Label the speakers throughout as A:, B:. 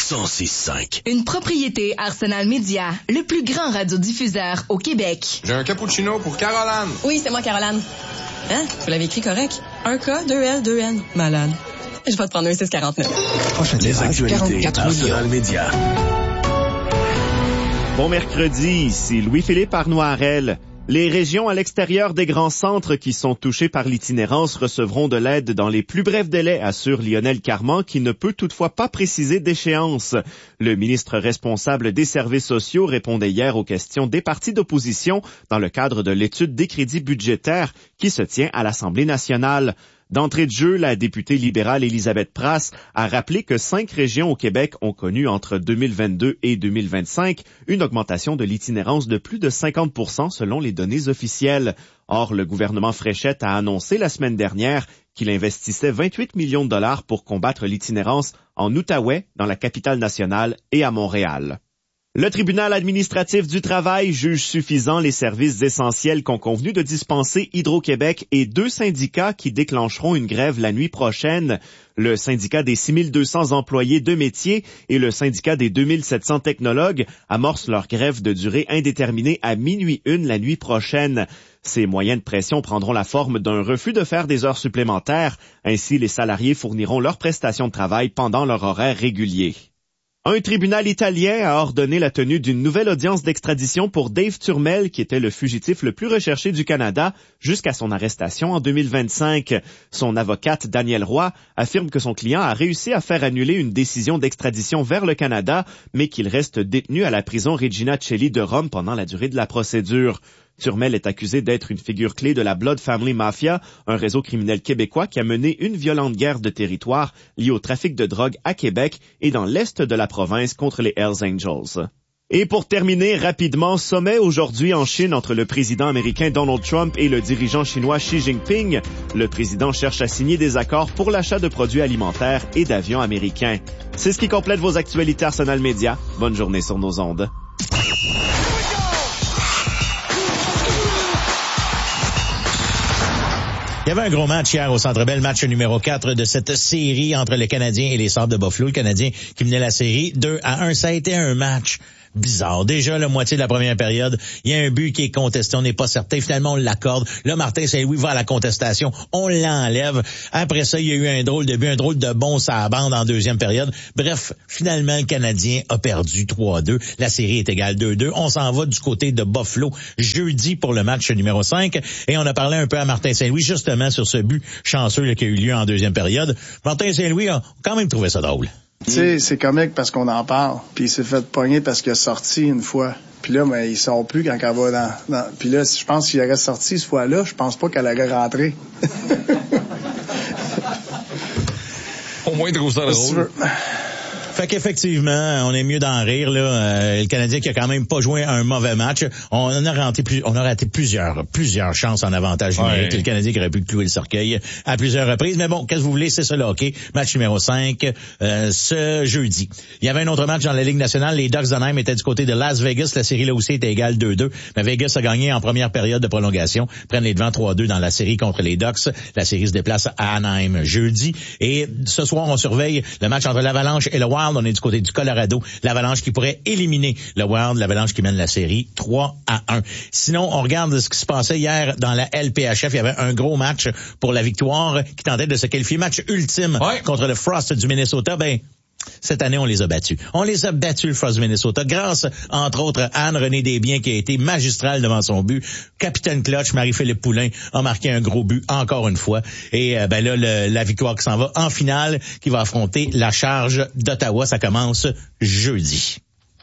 A: 106.5.
B: Une propriété Arsenal Média, le plus grand radiodiffuseur au Québec.
C: J'ai un cappuccino pour Caroline.
D: Oui, c'est moi, Caroline. Hein? Vous l'avez écrit correct? Un K, 2 L, 2 N. Malade. Je vais te prendre un 649.
A: Prochaine Les actualités Arsenal Média.
E: Bon mercredi, ici Louis-Philippe Arnoirel. Les régions à l'extérieur des grands centres qui sont touchées par l'itinérance recevront de l'aide dans les plus brefs délais, assure Lionel Carman, qui ne peut toutefois pas préciser d'échéance. Le ministre responsable des services sociaux répondait hier aux questions des partis d'opposition dans le cadre de l'étude des crédits budgétaires qui se tient à l'Assemblée nationale. D'entrée de jeu, la députée libérale Elisabeth Prasse a rappelé que 5 régions au Québec ont connu entre 2022 et 2025 une augmentation de l'itinérance de plus de 50% selon les données officielles. Or, le gouvernement Fréchette a annoncé la semaine dernière qu'il investissait 28 millions de dollars pour combattre l'itinérance en Outaouais, dans la capitale nationale, et à Montréal. Le tribunal administratif du travail juge suffisant les services essentiels qu'ont convenu de dispenser Hydro-Québec et 2 syndicats qui déclencheront une grève la nuit prochaine. Le syndicat des 6200 employés de métier et le syndicat des 2700 technologues amorcent leur grève de durée indéterminée à 00h01 la nuit prochaine. Ces moyens de pression prendront la forme d'un refus de faire des heures supplémentaires. Ainsi, les salariés fourniront leurs prestations de travail pendant leur horaire régulier. Un tribunal italien a ordonné la tenue d'une nouvelle audience d'extradition pour Dave Turmel, qui était le fugitif le plus recherché du Canada jusqu'à son arrestation en 2025. Son avocate, Danielle Roy, affirme que son client a réussi à faire annuler une décision d'extradition vers le Canada, mais qu'il reste détenu à la prison Regina Coeli de Rome pendant la durée de la procédure. Turmel est accusé d'être une figure clé de la Blood Family Mafia, un réseau criminel québécois qui a mené une violente guerre de territoire liée au trafic de drogue à Québec et dans l'est de la province contre les Hells Angels. Et pour terminer rapidement, sommet aujourd'hui en Chine entre le président américain Donald Trump et le dirigeant chinois Xi Jinping. Le président cherche à signer des accords pour l'achat de produits alimentaires et d'avions américains. C'est ce qui complète vos actualités Arsenal Média. Bonne journée sur nos ondes.
F: Il y avait un gros match hier au Centre Bell, match numéro 4 de cette série entre les Canadiens et les Sabres de Buffalo. Le Canadien qui menait la série 2-1. Ça a été un match bizarre. Déjà, la moitié de la première période, il y a un but qui est contesté, on n'est pas certain. Finalement, on l'accorde. Là, Martin Saint-Louis va à la contestation, on l'enlève. Après ça, il y a eu un drôle de but, un drôle de bon sur la bande en deuxième période. Bref, finalement, le Canadien a perdu 3-2. La série est égale 2-2. On s'en va du côté de Buffalo jeudi pour le match numéro 5. Et on a parlé un peu à Martin Saint-Louis, justement, sur ce but chanceux là, qui a eu lieu en deuxième période. Martin Saint-Louis a quand même trouvé ça drôle.
G: Tu sais, c'est comique parce qu'on en parle. Puis il s'est fait pogner parce qu'il a sorti une fois. Puis là, mais il sort plus quand elle va dans... Puis là, je pense qu'il aurait sorti cette fois-là, je pense pas qu'elle aurait rentré.
H: Au moins, il trouve ça drôle.
F: Fait qu'effectivement, on est mieux d'en rire, là. Le Canadien qui a quand même pas joué un mauvais match. On a raté plusieurs chances en avantage numérique. Ouais. Le Canadien qui aurait pu clouer le cercueil à plusieurs reprises. Mais bon, qu'est-ce que vous voulez, c'est ça le hockey. Match numéro 5, ce jeudi. Il y avait un autre match dans la Ligue nationale. Les Ducks d'Anaheim étaient du côté de Las Vegas. La série là aussi était égale 2-2. Mais Vegas a gagné en première période de prolongation. Prennent les devants 3-2 dans la série contre les Ducks. La série se déplace à Anaheim jeudi. Et ce soir, on surveille le match entre l'Avalanche et le Wild. On est du côté du Colorado. L'Avalanche qui pourrait éliminer le Wild. L'Avalanche qui mène la série 3-1. Sinon, on regarde ce qui se passait hier dans la LPHF. Il y avait un gros match pour la victoire qui tentait de se qualifier. Match ultime contre le Frost du Minnesota. Cette année, on les a battus. On les a battus, le Frost du Minnesota, grâce, entre autres, à Anne-Renée Desbiens, qui a été magistrale devant son but. Capitaine Clutch, Marie-Philippe Poulin, a marqué un gros but, encore une fois. Et là, la victoire qui s'en va en finale, qui va affronter la Charge d'Ottawa. Ça commence jeudi.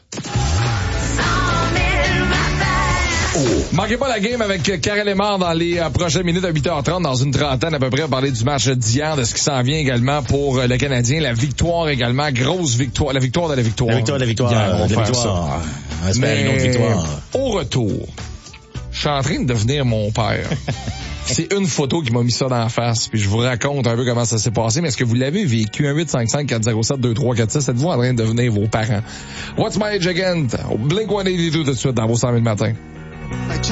H: Manquez pas la game avec Karel Émard dans les prochaines minutes à 8h30, dans une trentaine à peu près, à parler du match d'hier, de ce qui s'en vient également pour le Canadien, la victoire également, grosse victoire, la victoire de la victoire.
F: La victoire de la victoire. Hier,
H: on va faire ça.
F: On espère une autre victoire.
H: Au retour, je suis en train de devenir mon père. C'est une photo qui m'a mis ça dans la face, puis je vous raconte un peu comment ça s'est passé, mais est-ce que vous l'avez vécu? 1-855-407-2346, êtes-vous en train de devenir vos parents? What's My Age Again? Blink-182 tout de suite dans vos 100 000 matins.